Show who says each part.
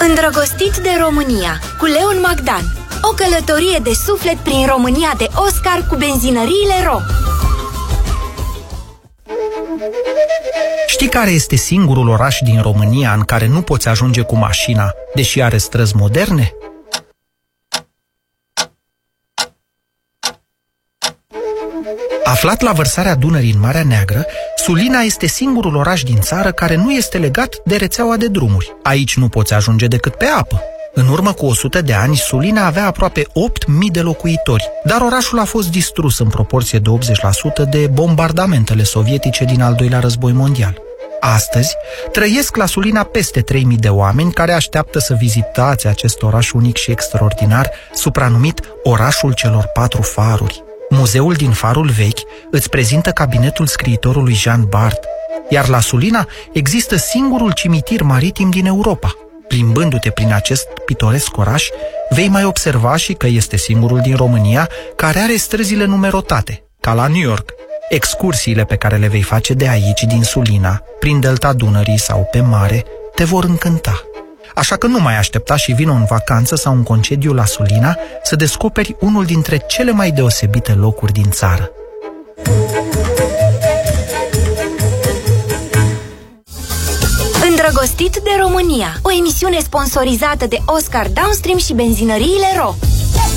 Speaker 1: Îndrăgostit de România cu Leon Magdan. O călătorie de suflet prin România de Oscar cu benzinăriile Ro.
Speaker 2: Știi care este singurul oraș din România în care nu poți ajunge cu mașina, deși are străzi moderne? Aflat la vărsarea Dunării în Marea Neagră, Sulina este singurul oraș din țară care nu este legat de rețeaua de drumuri. Aici nu poți ajunge decât pe apă. În urmă cu 100 de ani, Sulina avea aproape 8.000 de locuitori, dar orașul a fost distrus în proporție de 80% de bombardamentele sovietice din al doilea război mondial. Astăzi, trăiesc la Sulina peste 3.000 de oameni care așteaptă să vizitați acest oraș unic și extraordinar, supranumit Orașul celor 4 faruri. Muzeul din Farul Vechi îți prezintă cabinetul scriitorului Jean Bart, iar la Sulina există singurul cimitir maritim din Europa. Plimbându-te prin acest pitoresc oraș, vei mai observa și că este singurul din România care are străzile numerotate, ca la New York. Excursiile pe care le vei face de aici, din Sulina, prin delta Dunării sau pe mare, te vor încânta. Așa că nu mai aștepta și vino în vacanță sau în concediu la Sulina să descoperi unul dintre cele mai deosebite locuri din țară.
Speaker 1: Îndrăgostit de România, o emisiune sponsorizată de Oscar Downstream și benzinăriile Ro.